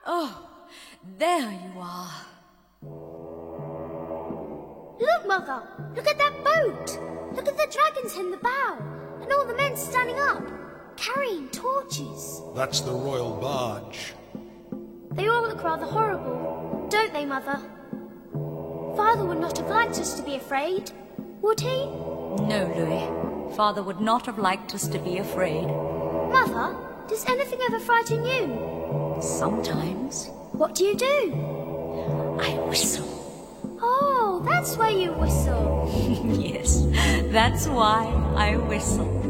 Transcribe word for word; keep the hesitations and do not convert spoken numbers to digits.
Oh, there you are. Look, Mother! Look at that boat! Look at the dragons in the bow! And all the men standing up, carrying torches. That's the royal barge. They all look rather horrible, don't they, Mother? Father would not have liked us to be afraid, would he? No, Louis. Father would not have liked us to be afraid. Mother, does anything ever frighten you? Sometimes. What do you do? I whistle. Oh, that's why you whistle. Yes, that's why I whistle.